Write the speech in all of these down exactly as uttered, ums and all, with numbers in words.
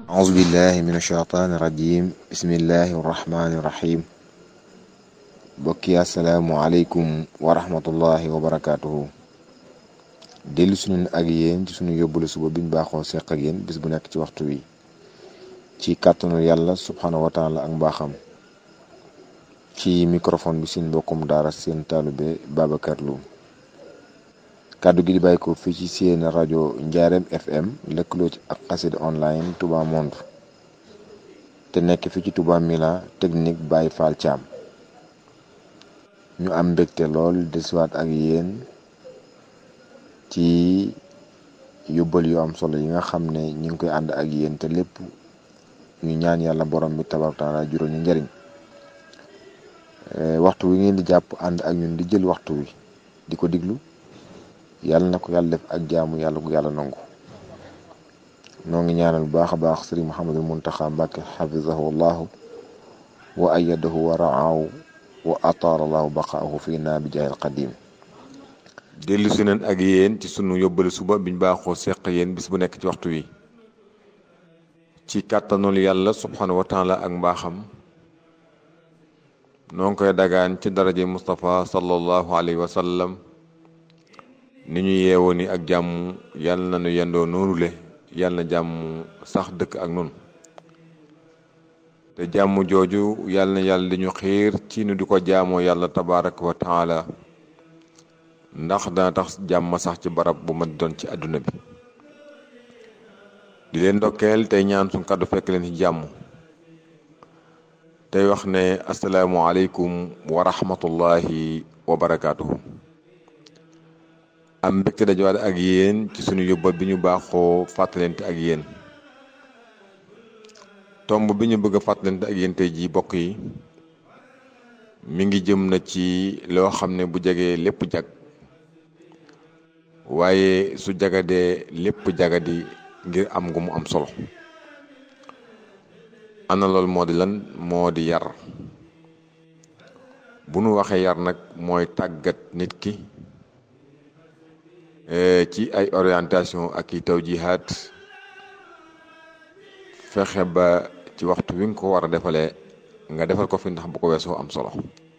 أعوذ بالله من الشيطان الرجيم بسم الله الرحمن الرحيم bokki assalaamu aleykum wa rahmatullahi wa barakaatuhu dellu suñu ak yéen ci suñu yóbbulu suba biñ baaxoo seq ak yéen bis bu nekk ci waxtu wi ci kàttanu yàlla subhanahu wa taala ak mbaaxam ci microphone bi seen mbokkum daara seen taalube Babacar Loum kàddu gi di bàyyi ko fii ci seen rajo Njaareem F M lëkkaloo ci ak xasida online Touba Monde te nekk fii ci Touba Mila technique Baye Fall Thiam ñu am mbégte lool desiwaat ak yéen ci yóbbal yu am solo yi nga xam ne ñu ngi koy ànd ak yéen te lépp ñu ñaan yàlla borom bi tabaaraka taala juróom ñu njëriñ waxtu wi ngeen di jàpp ànd ak ñun di jël waxtu wi di ko diglu yàlla na ko yàlla def ak jaamu yàlla gu yàlla nangu noo ngi ñaanal bu baax a baax sëriñ Mouhamadul Muntaxa Mbàkke xafizahu allahu wa ayadahu wa raahu wa ataara allahu baqaahu fii naa bi jaahil qadim dellu si nañ ak yéen ci sunu yóbbale suba biñ baaxoo seq yéen bis bu nekk ci waxtu wi ci kàttanul yàlla subhanahu wa taala ak mbaaxam noo ngi koy dagaan ci daraje Mustafa sallallahu alayhi wa sallam ni ñu yeewoo ni ak jàmm yàlla na nu yendoo noonu le yàlla na jàmm sax dëkk ak nun te jàmm jooju yàlla na yàlla di ñu xiir ci nu di ko jaamoo yàlla tabaraka wa taala ndax dana tax jàmm sax ci barab bu ma doon ci àdduna bi di leen ndokkeel tey ñaan suñ kàddu fekk leen ci jàmm tey wax ne asalaamu aleykum wa rahmatullahi wa barakaatuhu am mbégte dajawaat ak yéen ci sunu yóbbal bi ñu baaxoo fàttalente ak yéen tomb bi ñu bëgg a fàttalente ak yéen tey jii bokk yi mi ngi jëm na ci loo xam ne bu jegee lépp jag waaye su jagadee lépp jagadi ngir am gu mu am solo ana loolu moo di lan moo di yar bu nu waxee yar nag mooy tàggat nit ki ci ay orientation ak i tawjihaat fexe ba ci waxtu wi nga ko war a defalee nga defal ko fi ndax bu ko weesoo am solo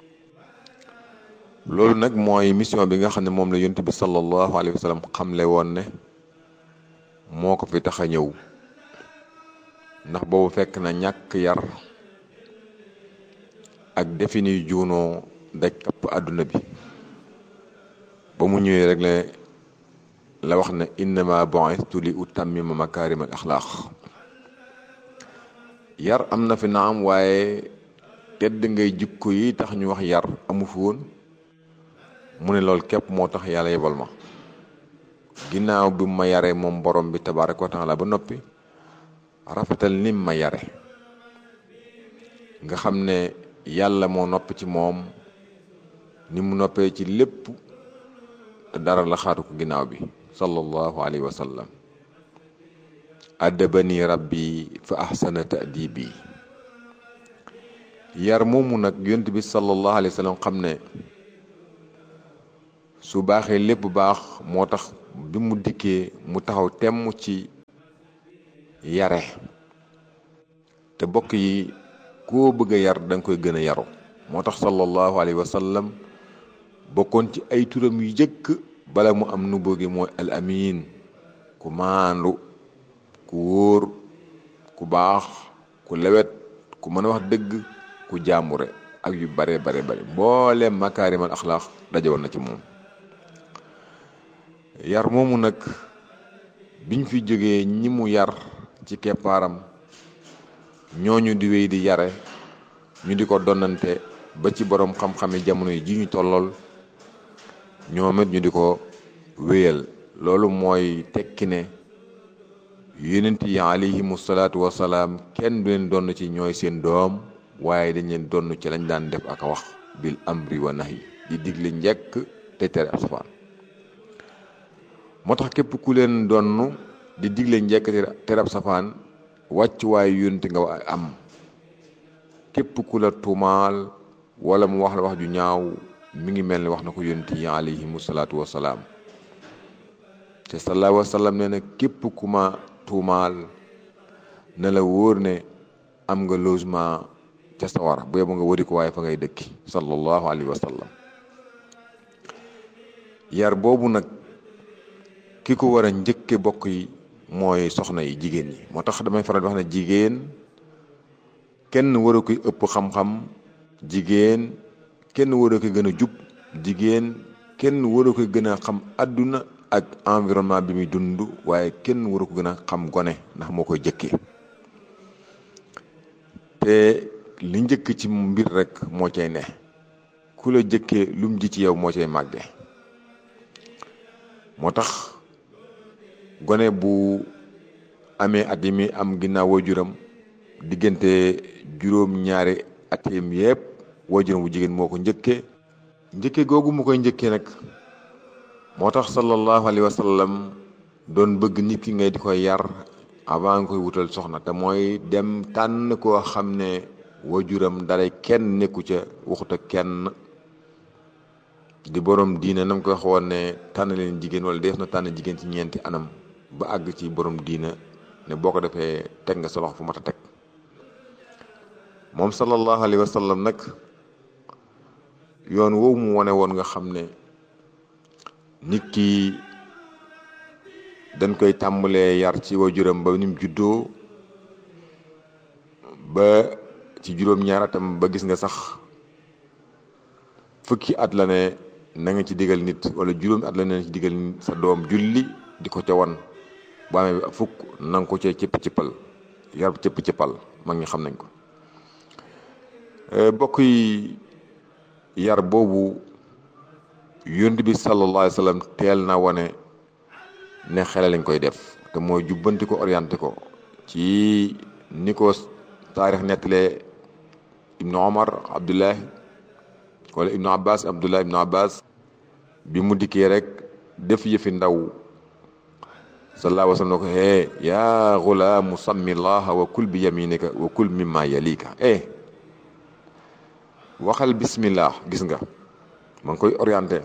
loolu nag mooy mission bi nga xam ne moom la yonent bi sallallahu alayhi wa sallam xamle woon ne moo ko fi tax a ñëw ndax boobu fekk na ñàkk yar ak defini juunoo daj kapp àdduna bi ba mu ñëwee rek ne la wax ne innama bu'istu li utammima makaarimal axlaaq yar am na fi naam waaye tedd ngay jikko yi tax ñu wax yar amu fi woon mu ne loolu képp moo tax yàlla yebal ma ginnaaw bi ma yare moom borom bi tabaaraka wa taala ba noppi rafetal nim ma yare nga xam ne yàlla moo noppi ci moom ni mu noppee ci lépp te dara la xaatu ko ginnaaw bi sallallahu alayhi wa sallam addabani rabbi fa ahsana ta'dibi yar moomu nag yonent bi sallallahu alayhi wa sallam xam ne su baaxee lépp baax moo tax bi mu dikkee mu taxaw temm ci yare te bokk yi koo bëgg a yar da nga koy gën a yaru moo tax sallallahu alayhi wa sallam bokkoon ci ay turam yu jëkk bala mu am nu bëggi mooy al amin ku maandu ku wóor ku baax ku lewet ku mën a wax dëgg ku jàmbure ak yu bare bare bare mboolem makaarimal axlaaq daje woon na ci moom yar moomu nag biñ fi jógee ñi mu yar ci keppaaram ñooñu di wéy di yare ñu di ko donnante ba ci borom xam-xami jamono yi ji ñu tollool ñoom it ñu di ko wéyal loolu mooy tekki ne yonent yi alayhimu salaatu wasalaam kenn du leen donn ci ñooy seen doom waaye dañ leen donn ci lañ daan def ak a wax bil amri wa nahyi di digle njekk te tere ab safaan moo tax képp ku leen donn di digle njekk te tere ab safaan wàcc waaye yonent nga am képp ku la tuumaal wala mu wax la wax ju ñaaw mi ngi mel ni wax na ko yonent yi alayhimu salaatu wasalaam te sallallahu alayhi wa sallam nee na képp ku ma tuumaal na la wóor ne am nga logement ca sawara bu yeboo nga wari ko waaye fa ngay dëkki sallallahu alayhi wa sallam. yar boobu nag ki ko war a njëkke bokk yi mooy soxna yi jigéen ñi. moo tax damay faral di wax ne jigéen kenn waru koy ëpp xam-xam, jigéen kenn waru koy gën a jub, jigéen kenn waru koy gën a xam àdduna ak environnement bi muy dund, waaye kenn waru ko gën a xam gone ndax moo koy jëkkee. te li njëkk ci mbir rek moo cay ne, ku la jëkkee lu mu ji ci yow moo cay màgge. moo tax gone bu amee at yi mi am ginnaaw waajuram diggante juróom-ñaari atem yépp waajuram bu jigéen moo ko njëkkee. njëkkee googu mu koy njëkkee nag moo tax sallallahu alayhi wa sallam doon bëgg nit ki ngay di koy yar avant nga koy wutal soxna, te mooy dem tànn koo xam ne waajuram dara kenn nekku ca, waxuta kenn, di borom diine nam koy waxoon ne tànn leen jigéen wala def na tànn jigéen ci ñeenti anam ba àgg ci borom diine ne boo ko defee teg nga sa loxo fu mat a teg. moom sallallahu alayhi wa sallam nag yoon woowu mu wane woon nga xam ne nit ki dañ koy tàmbalee yar ci waajuram ba ni mu juddoo ba ci juróom-ñaar atam ba gis nga sax fukki at la ne na nga ci digal nit, wala juróomi at la ne ci digal sa doom julli di ko ca wan bu amee fukk na nga ko ca cëpp cëppal yar cëpp cëppal mag ñi xam nañ ko. bokk yi yar boobu yonent bi sallallahu alayhi wa sallam teel na wane ne xele lañ koy def, te mooy jubbanti ko orienté ko ci ni ko taarix nettalee ibnu omar abdullah wala ibnu abbas abdullah ibnu abbas bi mu dikkee rek def yëfi ndaw sallallahu alayhi wa sallam ne ko hee yaa gulaamu sammi llaha wa kul bi yaminika wa kul mimma yalika eh waxal bismillah. gis nga ma ngi koy orienté,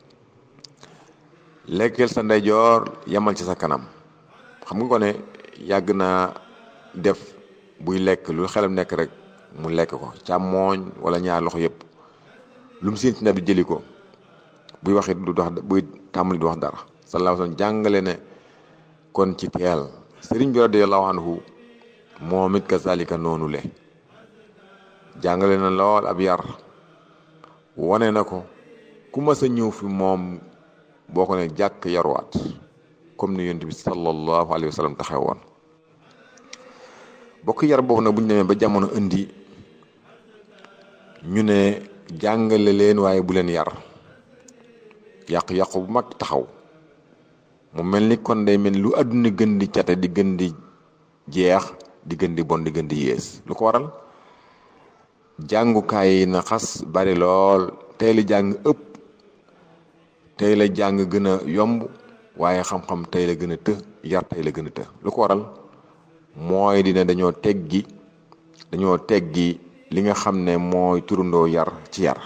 lekkeel sa ndeyjoor yamal ci sa kanam. xam nga ko ne yàgg naa def buy lekk lu xelam nekk rek mu lekk ko càmmooñ wala ñaar loxo yëpp, lu mu séen ci ndab di jëli ko, buy wax it du wax, buy tàmbali du wax dara. sallallahu alayhi wa sallam jàngale ne kon ci teel. sëriñ bi radiyallahu anhu moom it kazalika noonu le jàngale na lool ab yar, wane na ko ku mas a ñëw fi moom boo ko ne jàkk yaruwaat comme ni yonent bi sallallahu alayhi wa sallam taxaw woon. bokk yar boobu nag bu ñu demee ba jamono indi ñu ne jàngale leen waaye bu leen yar, yàqu-yàqu bu mag taxaw mu mel ni kon day mel lu àdduna gën di cate di gën di jeex di gën di bon di gën di yées. lu ko waral jàngukaay yi na xas bari lool, tey la jàng ëpp, tey la jàng gën a yomb, waaye xam-xam tey la gën a të, yar tey la gën a të. lu ko waral mooy dina dañoo teggi dañoo teggi li nga xam ne mooy turandoo yar ci yar,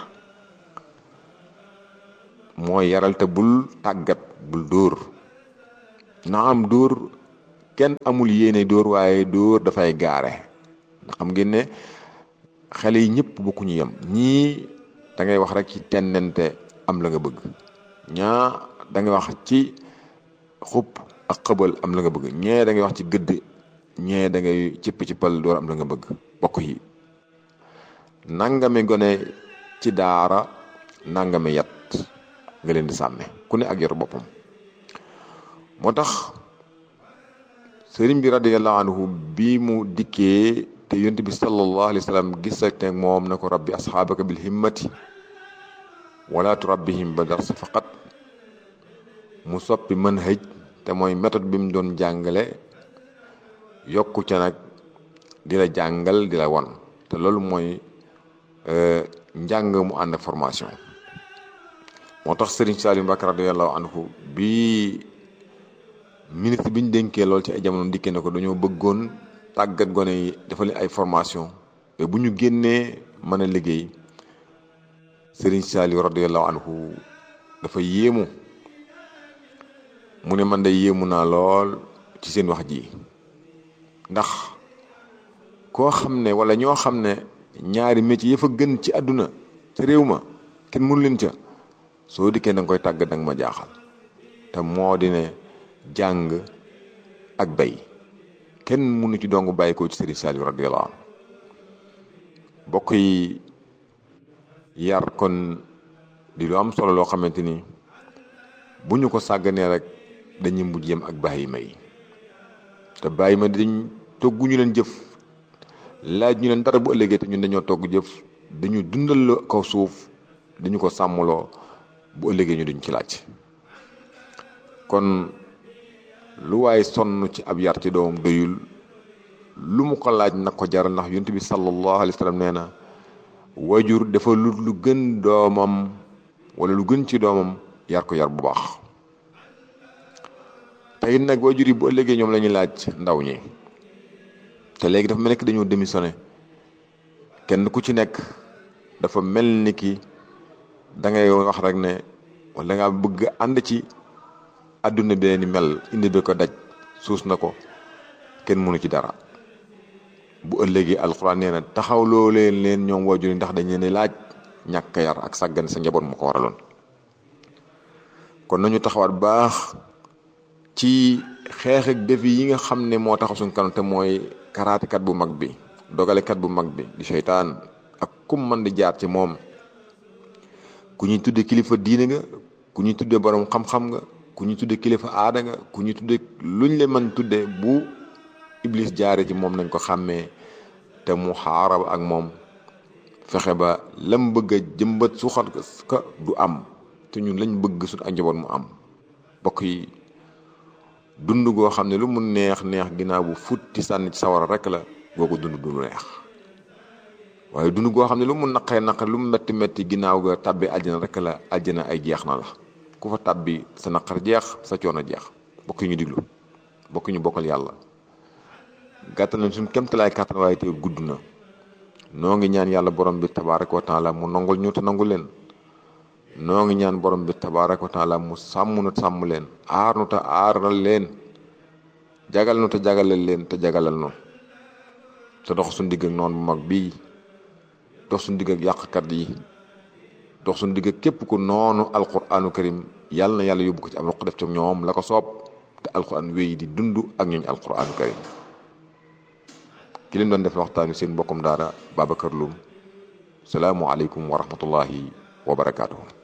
mooy yaral te bul tàggat bul dóor. na am dóor kenn amul yéene dóor, waaye dóor dafay gaare. xam ngeen ne xale yi ñëpp bokkuñu yem, ñii da ngay wax rek ci tennente am la nga bëgg, ñaa da ngay wax ci xub ak xëbal am la nga bëgg, ñee da ngay wax ci gëdd, ñee da ngay cipp ci pal door am la nga bëgg. bokk yi nangami gone ci daara nangami yat nga leen di sàmme, ku ne ak yor boppam. moo tax sëriñ bi radiyallahu anhu bi mu dikkee te yonent bi sallallahu alayhi wa sallam gisate moom na ko rabbi asxaabaka bil himmati wala turabbihim ba darsa faqat, mu soppi manhaj te mooy méthode bi mu doon jàngale, yokku ca nag di la jàngal di la won. te loolu mooy njàng mu ànd ak formation. moo tax sëriñ Saliou Mbacké radiyallahu anhu bi ministre bi ñu dénkee lool ci ay jamono dikkee ne ko dañoo bëggoon tàggat gone yi dafa leen ay formation te bu ñu génnee mën a liggéey. Sëriñ Saliou radiyallahu anhu dafa yéemu, mu ne man day yéemu naa lool ci seen wax ji, ndax koo xam ne wala ñoo xam ne ñaari métier ya fa gën ci àdduna ci réew ma kenn mënu leen ca soo dikkee da nga koy tàgg da nga ma jaaxal te moo di ne jàng ak bay kenn mënu ci dong bàyyi ko ci Sëriñ Saliou radiyallahu anhu bokk yi yar kon di lu am solo loo xamante ni bu ñu ko sàgganee rek dañuy mujj yem ak bàyyi may te bàyyi ma dañ togguñu leen jëf laaj ñu leen dara bu ëllëgee te ñun dañoo togg jëf dañu dundal kaw suuf dañu ko sàmmloo bu ëllëgee ñu duñ ci laaj kon lu waaye sonn ci ab yar ci doomam doyul lu mu ko laaj nag ko jaral ndax yonent bi sallallahu alayhi wa sallam nee na wajur dafa lu lu gën doomam wala lu gën ci doomam yar ko yar bu baax tey nag wajur yi bu ëllëgee ñoom la ñuy laaj ndaw ñi te léegi dafa mel ni dañoo démissionné kenn ku ci nekk dafa mel ni ki da ngay wax rek ne wala da ngaa bëgg ànd ci adduna bi ni mel indi bi ko daj suus na ko kenn mënu ci dara bu ëllëgee alxuraan nee na taxawloo leen leen ñoom waajur yi ndax dañ leen laaj ñàkk yar ak sàggan sa njaboot mu ko waraloon kon nañu taxawaat baax ci xeex ak défi yi nga xam ne moo taxaw suñu kanam te mooy karaatikat bu mag bi dogalekat bu mag bi di seytaan ak kum man di jaar ci moom ku ñuy tudde kilifa diine nga ku ñuy tudde borom xam-xam nga ku ñuy tudde kilifa aada nga ku ñuy tudde luñ le mën tudde bu iblis jaare ci moom nañ ko xàmmee te mu xaarab ak moom fexe ba lam bëgg a jëmbat suxat ka du am te ñun lañ bëgg suñ ak njaboot mu am bokk yi dund goo xam ne lu mu neex neex ginnaaw bu futti sànni ci sawara rek la googu dund du neex waaye dund goo xam ne lu mu naqee naqe lu mu metti metti ginnaaw ga tàbbi àjjana rek la àjjana ay jeex na la ku fa tàbbi sa naqar jeex sa coono jeex bokk ñu diglu bokk ñu bokkal yàlla gàttal nañ suñ kemtalaay kàttan waaye te gudd na noo ngi ñaan yàlla borom bi tabaaraka wa taala mu nangul ñu te nangul leen noo ngi ñaan borom bi tabaaraka wa taala mu sàmm nu sàmm leen aar nu te aaral leen jagal nu te jagalal leen te jagalal nu te dox suñ digg ak noonu bu mag bii dox suñ digg ak yàqkat yi dox suñ digg ak képp ku noonu alquranu karim yàlla na yàlla yóbbu ko ci am roq def ci ñoom la ko soob te alquran wéy di dund ak ñooñu alquranu karim ki leen doon def waxtaan wi seen mbokkum daara Babacar Loum salaamu aleykum wa rahmatullahi wa barakaatuhu